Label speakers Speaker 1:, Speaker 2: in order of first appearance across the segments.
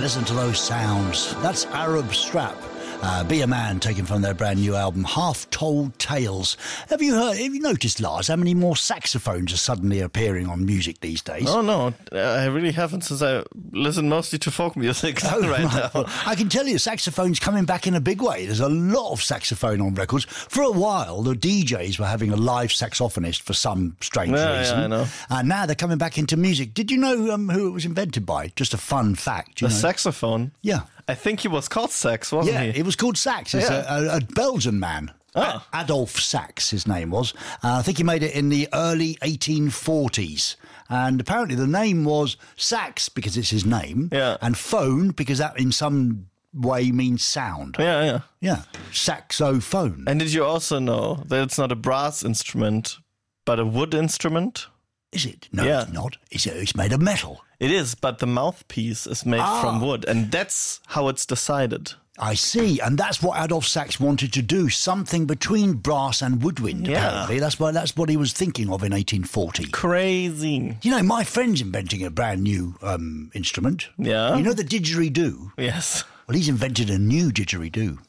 Speaker 1: listen to those sounds. That's Arab Strap. Be a Man, taken from their brand new album, Half Told Tales. Have you noticed, Lars, how many more saxophones are suddenly appearing on music these days?
Speaker 2: Oh, no, I really haven't, since I listen mostly to folk music right now.
Speaker 1: Well, I can tell you, saxophone's coming back in a big way. There's a lot of saxophone on records. For a while, the DJs were having a live saxophonist for some strange reason.
Speaker 2: Yeah, I know.
Speaker 1: And now they're coming back into music. Did you know who it was invented by? Just a fun fact.
Speaker 2: The saxophone?
Speaker 1: Yeah.
Speaker 2: I think he was called Sax, wasn't he?
Speaker 1: Yeah, it was called Sax. It's a Belgian man.
Speaker 2: Oh.
Speaker 1: Adolf Sax, his name was. I think he made it in the early 1840s. And apparently the name was Sax because it's his name.
Speaker 2: Yeah.
Speaker 1: And phone because that in some way means sound.
Speaker 2: Yeah.
Speaker 1: Yeah. Saxophone.
Speaker 2: And did you also know that it's not a brass instrument, but a wood instrument?
Speaker 1: Is it? No,
Speaker 2: Yeah.
Speaker 1: it's not. It's made of metal.
Speaker 2: It is, but the mouthpiece is made from wood, and that's how it's decided.
Speaker 1: I see, and that's what Adolf Sax wanted to do, something between brass and woodwind, apparently. That's what he was thinking of in 1840.
Speaker 2: Crazy.
Speaker 1: You know, my friend's inventing a brand new instrument.
Speaker 2: Yeah?
Speaker 1: You know the didgeridoo?
Speaker 2: Yes.
Speaker 1: Well, he's invented a new didgeridoo.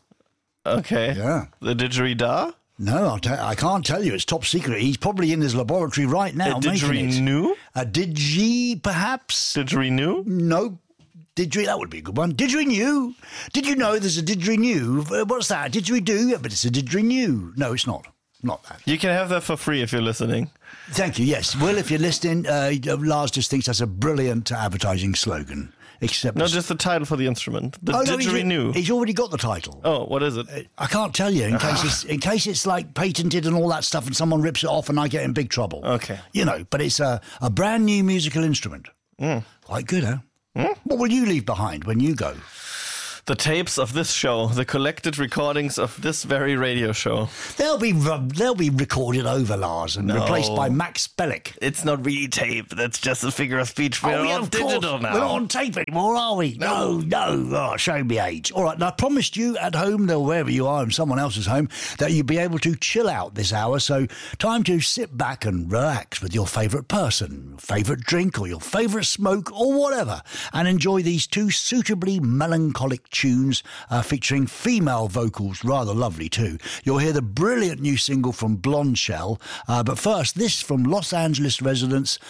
Speaker 2: Okay.
Speaker 1: Yeah.
Speaker 2: The didgeridoo?
Speaker 1: No, I can't tell you. It's top secret. He's probably in his laboratory right now making it.
Speaker 2: Didgeridoo?
Speaker 1: A didgy, perhaps?
Speaker 2: Didgeridoo?
Speaker 1: No. Didgeridoo, that would be a good one. Didgeridoo. Did you know there's a didgeridoo? What's that? Didgeridoo? Yeah, but it's a didgeridoo. No, it's not. Not that.
Speaker 2: You can have that for free if you're listening.
Speaker 1: Thank you. Yes. Well, if you're listening, Lars just thinks that's a brilliant advertising slogan. Except
Speaker 2: No, just the title for the instrument. The
Speaker 1: no,
Speaker 2: didgeridoo.
Speaker 1: He's already got the title.
Speaker 2: Oh, what is it?
Speaker 1: I can't tell you in case it's like patented and all that stuff and someone rips it off and I get in big trouble.
Speaker 2: Okay.
Speaker 1: You know, but it's a brand new musical instrument. Quite good, huh? What will you leave behind when you go?
Speaker 2: The tapes of this show, the collected recordings of this very radio show.
Speaker 1: They'll be recorded over, Lars, and replaced by Max Bellick.
Speaker 2: It's not really tape. That's just a figure of speech. We're on digital now.
Speaker 1: We're not on tape anymore, are we? No. Oh, show me age. All right, now I promised you at home, or wherever you are in someone else's home, that you'd be able to chill out this hour. So time to sit back and relax with your favourite person, your favourite drink, or your favourite smoke, or whatever, and enjoy these two suitably melancholic tunes featuring female vocals, rather lovely too. You'll hear the brilliant new single from Blonde Shell, but first this from Los Angeles residents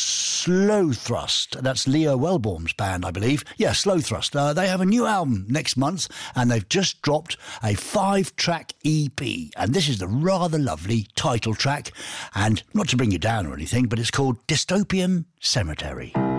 Speaker 1: Slow Thrust. That's Leo Wellborn's band, I believe. Yeah, Slow Thrust. They have a new album next month and they've just dropped a 5-track EP, and this is the rather lovely title track, and not to bring you down or anything, but it's called Dystopian Cemetery.